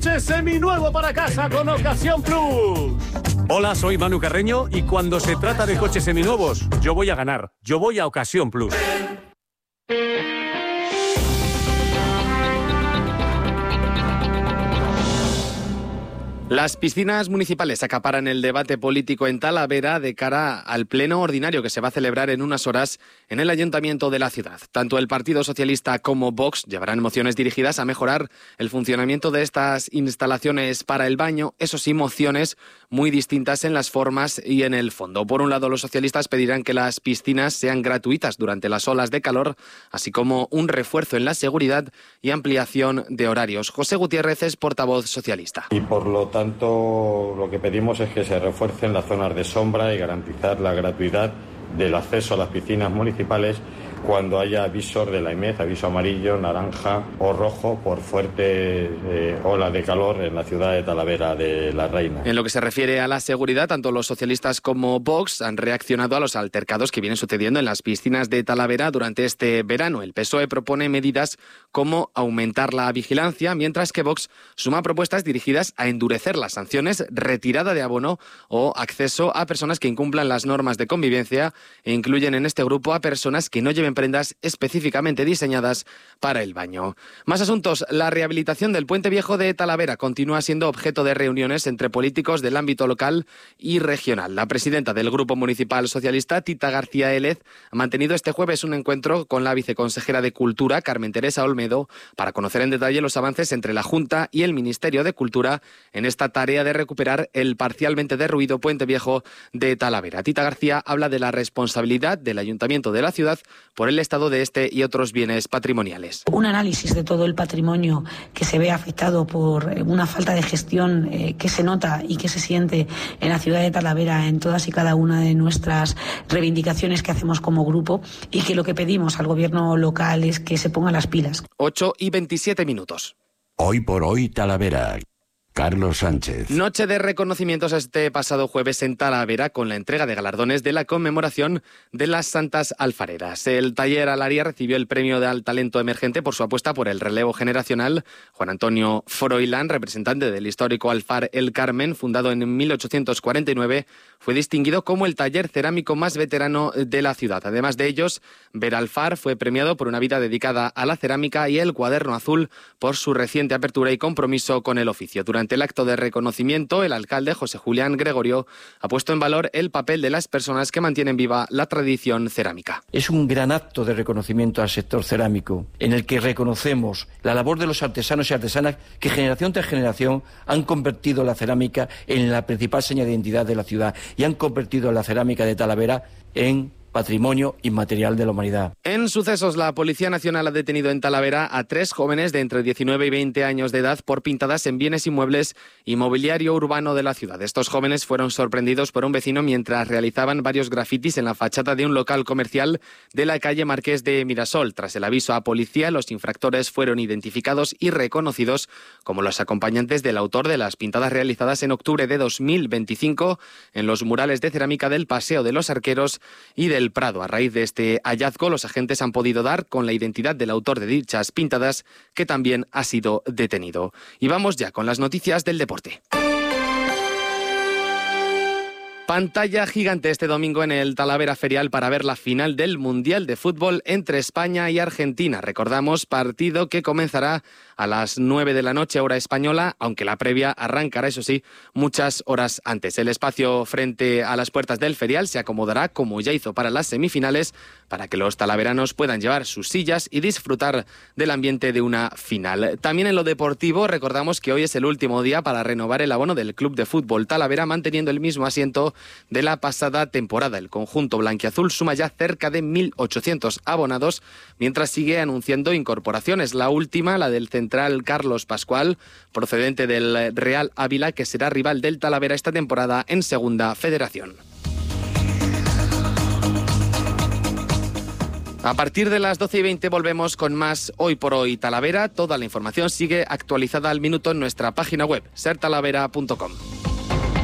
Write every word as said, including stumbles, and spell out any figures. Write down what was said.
coche seminuevo para casa con Ocasión Plus. Hola, soy Manu Carreño y cuando se trata de coches seminuevos, yo voy a ganar. Yo voy a Ocasión Plus. Las piscinas municipales acaparan el debate político en Talavera de cara al pleno ordinario que se va a celebrar en unas horas en el ayuntamiento de la ciudad. Tanto el Partido Socialista como Vox llevarán mociones dirigidas a mejorar el funcionamiento de estas instalaciones para el baño, eso sí, mociones muy distintas en las formas y en el fondo. Por un lado, los socialistas pedirán que las piscinas sean gratuitas durante las olas de calor, así como un refuerzo en la seguridad y ampliación de horarios. José Gutiérrez es portavoz socialista. Y por lo tanto, lo que pedimos es que se refuercen las zonas de sombra y garantizar la gratuidad del acceso a las piscinas municipales cuando haya avisos de la I M E D, aviso amarillo, naranja o rojo por fuerte eh, ola de calor en la ciudad de Talavera de la Reina. En lo que se refiere a la seguridad, tanto los socialistas como Vox han reaccionado a los altercados que vienen sucediendo en las piscinas de Talavera durante este verano. El P S O E propone medidas como aumentar la vigilancia, mientras que Vox suma propuestas dirigidas a endurecer las sanciones, retirada de abono o acceso a personas que incumplan las normas de convivencia e incluyen en este grupo a personas que no lleven prendas específicamente diseñadas para el baño. Más asuntos. La rehabilitación del Puente Viejo de Talavera continúa siendo objeto de reuniones entre políticos del ámbito local y regional. La presidenta del Grupo Municipal Socialista, Tita García Élez, ha mantenido este jueves un encuentro con la viceconsejera de Cultura, Carmen Teresa Olmedo, para conocer en detalle los avances entre la Junta y el Ministerio de Cultura en esta tarea de recuperar el parcialmente derruido Puente Viejo de Talavera. Tita García habla de la responsabilidad del Ayuntamiento de la ciudad por el estado de este y otros bienes patrimoniales. Un análisis de todo el patrimonio que se ve afectado por una falta de gestión eh, que se nota y que se siente en la ciudad de Talavera en todas y cada una de nuestras reivindicaciones que hacemos como grupo, y que lo que pedimos al gobierno local es que se pongan las pilas. ocho y veintisiete minutos. Hoy por hoy Talavera. Carlos Sánchez. Noche de reconocimientos este pasado jueves en Talavera con la entrega de galardones de la conmemoración de las Santas Alfareras. El taller Alaria recibió el premio de al talento emergente por su apuesta por el relevo generacional. Juan Antonio Froilán, representante del histórico Alfar El Carmen, fundado en mil ochocientos cuarenta y nueve, fue distinguido como el taller cerámico más veterano de la ciudad. Además de ellos, Veralfar fue premiado por una vida dedicada a la cerámica y el Cuaderno Azul por su reciente apertura y compromiso con el oficio. Durante Durante el acto de reconocimiento, el alcalde José Julián Gregorio ha puesto en valor el papel de las personas que mantienen viva la tradición cerámica. Es un gran acto de reconocimiento al sector cerámico, en el que reconocemos la labor de los artesanos y artesanas que generación tras generación han convertido la cerámica en la principal seña de identidad de la ciudad y han convertido la cerámica de Talavera en patrimonio inmaterial de la humanidad. En sucesos, la Policía Nacional ha detenido en Talavera a tres jóvenes de entre diecinueve y veinte años de edad por pintadas en bienes inmuebles y mobiliario urbano de la ciudad. Estos jóvenes fueron sorprendidos por un vecino mientras realizaban varios grafitis en la fachada de un local comercial de la calle Marqués de Mirasol. Tras el aviso a policía, los infractores fueron identificados y reconocidos como los acompañantes del autor de las pintadas realizadas en octubre de dos mil veinticinco en los murales de cerámica del Paseo de los Arqueros y del Prado. A raíz de este hallazgo, los agentes han podido dar con la identidad del autor de dichas pintadas, que también ha sido detenido. Y vamos ya con las noticias del deporte. Pantalla gigante este domingo en el Talavera Ferial para ver la final del Mundial de Fútbol entre España y Argentina. Recordamos, partido que comenzará a las nueve de la noche, hora española, aunque la previa arrancará, eso sí, muchas horas antes. El espacio frente a las puertas del Ferial se acomodará, como ya hizo para las semifinales, para que los talaveranos puedan llevar sus sillas y disfrutar del ambiente de una final. También en lo deportivo, recordamos que hoy es el último día para renovar el abono del Club de Fútbol Talavera, manteniendo el mismo asiento de la pasada temporada. El conjunto blanquiazul suma ya cerca de mil ochocientos abonados, mientras sigue anunciando incorporaciones. La última, la del central Carlos Pascual, procedente del Real Ávila, que será rival del Talavera esta temporada en Segunda Federación. A partir de las doce y veinte volvemos con más Hoy por Hoy Talavera. Toda la información sigue actualizada al minuto en nuestra página web, ser talavera punto com.